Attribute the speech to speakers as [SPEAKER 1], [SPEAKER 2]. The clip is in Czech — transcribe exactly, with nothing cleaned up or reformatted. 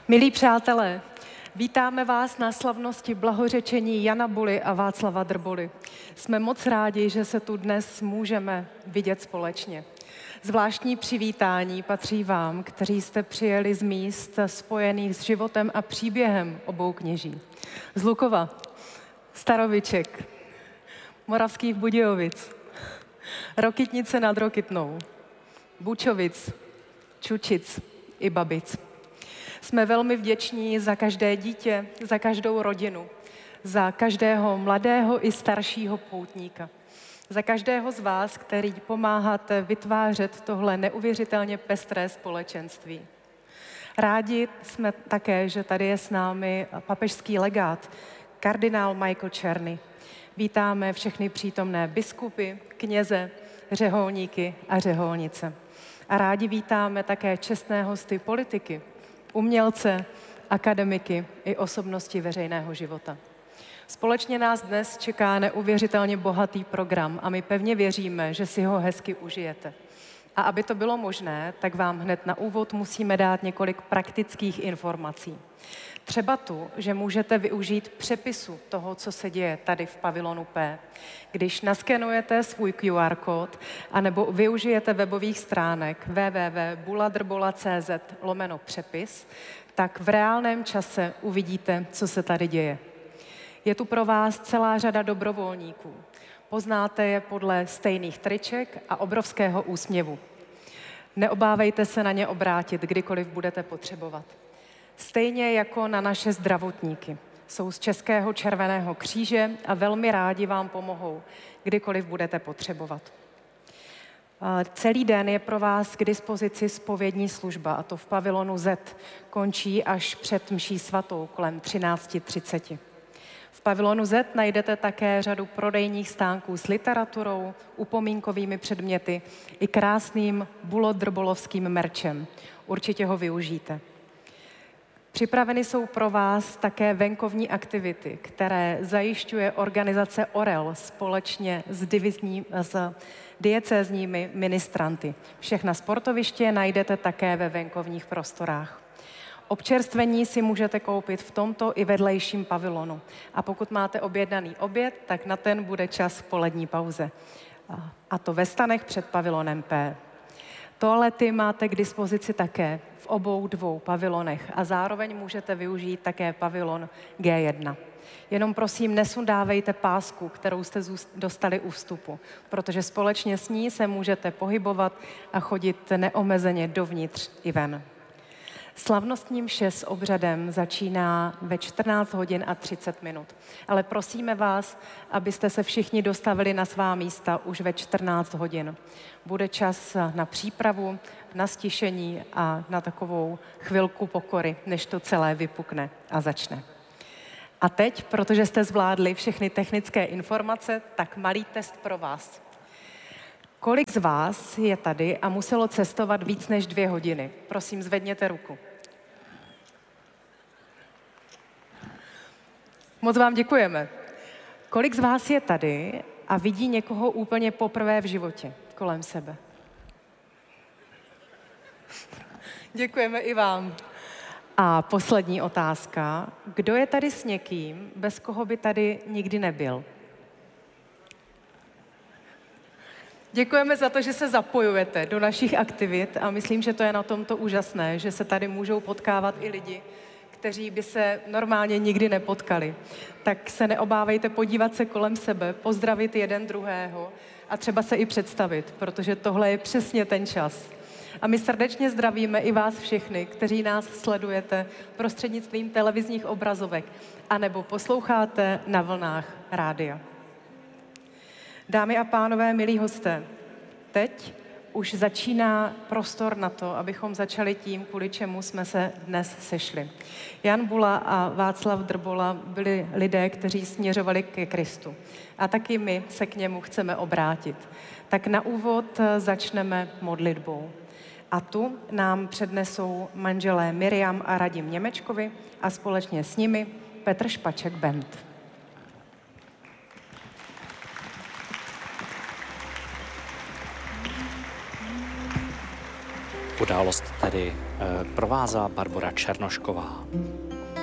[SPEAKER 1] Milí přátelé, vítáme vás na slavnosti blahořečení Jana Buly a Václava Drbuly. Jsme moc rádi, že se tu dnes můžeme vidět společně. Zvláštní přivítání patří vám, kteří jste přijeli z míst spojených s životem a příběhem obou kněží. Z Lukova, Staroviček, Moravských Budějovic, Rokytnice nad Rokytnou, Bučovic, Čučic i Babic. Jsme velmi vděční za každé dítě, za každou rodinu, za každého mladého i staršího poutníka. Za každého z vás, který pomáháte vytvářet tohle neuvěřitelně pestré společenství. Rádi jsme také, že tady je s námi papežský legát, kardinál Michael Czerny. Vítáme všechny přítomné biskupy, kněze, řeholníky a řeholnice. A rádi vítáme také čestné hosty politiky, umělce, akademiky i osobnosti veřejného života. Společně nás dnes čeká neuvěřitelně bohatý program a my pevně věříme, že si ho hezky užijete. A aby to bylo možné, tak vám hned na úvod musíme dát několik praktických informací. Třeba tu, že můžete využít přepisu toho, co se děje tady v pavilonu P. Když naskenujete svůj Q R kód, anebo využijete webových stránek w w w tečka buladrbola tečka c z lomeno přepis, tak v reálném čase uvidíte, co se tady děje. Je tu pro vás celá řada dobrovolníků. Poznáte je podle stejných triček a obrovského úsměvu. Neobávejte se na ně obrátit, kdykoliv budete potřebovat. Stejně jako na naše zdravotníky. Jsou z Českého červeného kříže a velmi rádi vám pomohou, kdykoliv budete potřebovat. Celý den je pro vás k dispozici zpovědní služba, a to v pavilonu Z. Končí až před mší svatou kolem třináct třicet. V pavilonu Z najdete také řadu prodejních stánků s literaturou, upomínkovými předměty i krásným bulodrbolovským merčem. Určitě ho využijte. Připraveny jsou pro vás také venkovní aktivity, které zajišťuje organizace Orel společně s, divizní, s diecézními ministranty. Všechna sportoviště najdete také ve venkovních prostorách. Občerstvení si můžete koupit v tomto i vedlejším pavilonu. A pokud máte objednaný oběd, tak na ten bude čas v polední pauze. A to ve stanech před pavilonem P. Toalety máte k dispozici také v obou dvou pavilonech a zároveň můžete využít také pavilon G jedna. Jenom prosím, nesundávejte pásku, kterou jste dostali u vstupu, protože společně s ní se můžete pohybovat a chodit neomezeně dovnitř i ven. Slavnostní mše s obřadem začíná ve čtrnáct hodin a třicet minut, ale prosíme vás, abyste se všichni dostavili na svá místa už ve čtrnáct hodin. Bude čas na přípravu, na stišení a na takovou chvilku pokory, než to celé vypukne a začne. A teď, protože jste zvládli všechny technické informace, tak malý test pro vás. Kolik z vás je tady a muselo cestovat víc než dvě hodiny? Prosím, zvedněte ruku. Moc vám děkujeme. Kolik z vás je tady a vidí někoho úplně poprvé v životě kolem sebe? Děkujeme i vám. A poslední otázka. Kdo je tady s někým, bez koho by tady nikdy nebyl? Děkujeme za to, že se zapojujete do našich aktivit a myslím, že to je na tomto úžasné, že se tady můžou potkávat i lidi, kteří by se normálně nikdy nepotkali. Tak se neobávejte podívat se kolem sebe, pozdravit jeden druhého a třeba se i představit, protože tohle je přesně ten čas. A my srdečně zdravíme i vás všechny, kteří nás sledujete prostřednictvím televizních obrazovek anebo posloucháte na vlnách rádia. Dámy a pánové, milí hosté, teď už začíná prostor na to, abychom začali tím, kvůli čemu jsme se dnes sešli. Jan Bula a Václav Drbola byli lidé, kteří směřovali ke Kristu. A taky my se k němu chceme obrátit. Tak na úvod začneme modlitbou. A tu nám přednesou manželé Miriam a Radim Němečkovi a společně s nimi Petr Špaček Band.
[SPEAKER 2] Událost tedy provázela Barbora Černošková.